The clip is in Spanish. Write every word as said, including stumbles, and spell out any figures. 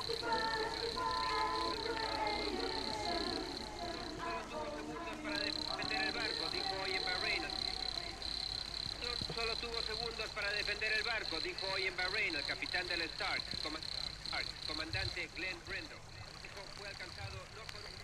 Solo tuvo segundos para defender el barco, dijo hoy en Bahrein el capitán del Stark, comandante Glenn Brendo. Fue alcanzado no por un...